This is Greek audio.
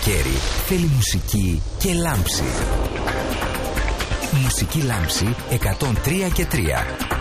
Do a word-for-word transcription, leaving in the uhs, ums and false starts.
καλοκαίρι θέλει μουσική και λάμψη. Μουσική λάμψη εκατόν τρία και τρία.